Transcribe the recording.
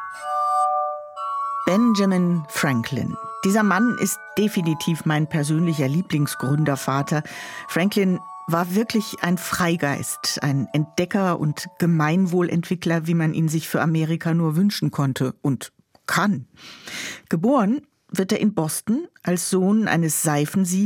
Benjamin Franklin. Dieser Mann ist definitiv mein persönlicher Lieblingsgründervater. Franklin war wirklich ein Freigeist, ein Entdecker und Gemeinwohlentwickler, wie man ihn sich für Amerika nur wünschen konnte und kann. Geboren wird er in Boston als Sohn eines Seifensiebers